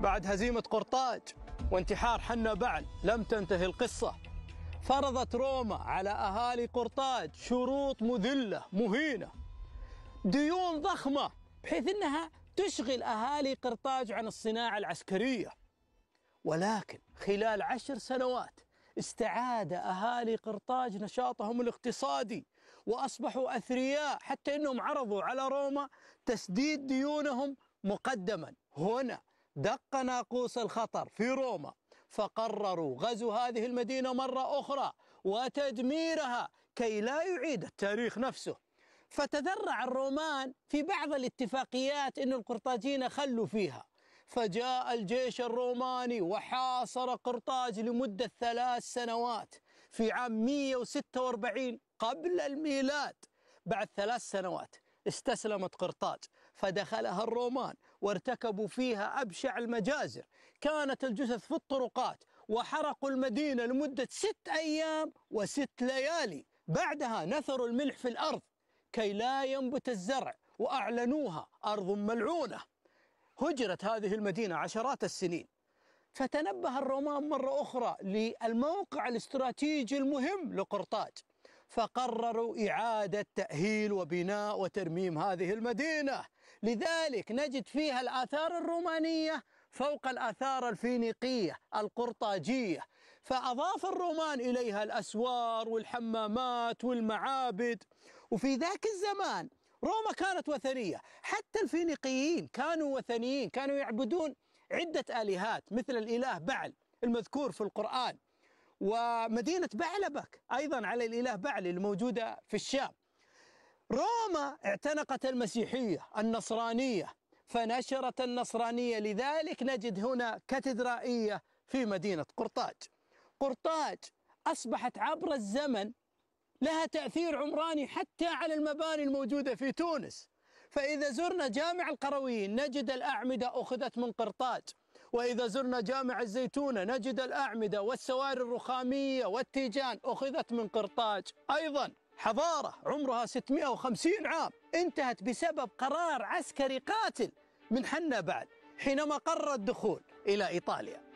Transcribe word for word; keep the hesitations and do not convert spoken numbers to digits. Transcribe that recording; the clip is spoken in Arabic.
بعد هزيمة قرطاج وانتحار حنا بعل لم تنتهي القصة. فرضت روما على أهالي قرطاج شروط مذلة مهينة، ديون ضخمة بحيث أنها تشغل أهالي قرطاج عن الصناعة العسكرية. ولكن خلال عشر سنوات استعاد أهالي قرطاج نشاطهم الاقتصادي وأصبحوا أثرياء، حتى أنهم عرضوا على روما تسديد ديونهم مقدما. هنا دق ناقوس الخطر في روما، فقرروا غزو هذه المدينة مرة أخرى وتدميرها كي لا يعيد التاريخ نفسه. فتذرع الرومان في بعض الاتفاقيات أن القرطاجيين خلوا فيها، فجاء الجيش الروماني وحاصر قرطاج لمدة ثلاث سنوات في عام مئة وستة وأربعين قبل الميلاد. بعد ثلاث سنوات استسلمت قرطاج، فدخلها الرومان وارتكبوا فيها أبشع المجازر. كانت الجثث في الطرقات، وحرقوا المدينة لمدة ست أيام وست ليالي. بعدها نثروا الملح في الأرض كي لا ينبت الزرع، وأعلنوها أرض ملعونة. هجرت هذه المدينة عشرات السنين، فتنبه الرومان مرة أخرى للموقع الاستراتيجي المهم لقرطاج، فقرروا إعادة تأهيل وبناء وترميم هذه المدينة. لذلك نجد فيها الآثار الرومانية فوق الآثار الفينيقية القرطاجية، فأضاف الرومان إليها الأسوار والحمامات والمعابد. وفي ذاك الزمان روما كانت وثنية، حتى الفينيقيين كانوا وثنيين، كانوا يعبدون عدة آلهات مثل الإله بعل المذكور في القرآن، ومدينة بعلبك أيضا على الإله بعل الموجودة في الشام. روما اعتنقت المسيحية النصرانية فنشرت النصرانية، لذلك نجد هنا كاتدرائية في مدينة قرطاج. قرطاج أصبحت عبر الزمن لها تأثير عمراني حتى على المباني الموجودة في تونس. فإذا زرنا جامع القرويين نجد الأعمدة أخذت من قرطاج، وإذا زرنا جامع الزيتونة نجد الأعمدة والسواري الرخامية والتيجان أخذت من قرطاج. أيضا حضارة عمرها ستمئة وخمسين عام انتهت بسبب قرار عسكري قاتل من حنا بعل حينما قرر الدخول إلى إيطاليا.